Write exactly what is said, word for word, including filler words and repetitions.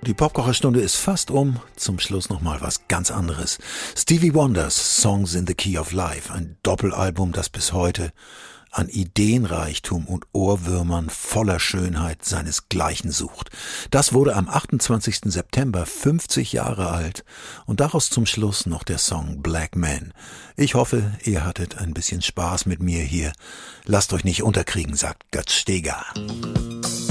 Die Popkocherstunde ist fast um. Zum Schluss noch mal was ganz anderes. Stevie Wonders Songs in the Key of Life, ein Doppelalbum, das bis heute an Ideenreichtum und Ohrwürmern voller Schönheit seinesgleichen sucht. Das wurde am achtundzwanzigsten September fünfzig Jahre alt und daraus zum Schluss noch der Song Black Man. Ich hoffe, ihr hattet ein bisschen Spaß mit mir hier. Lasst euch nicht unterkriegen, sagt Götz Steger.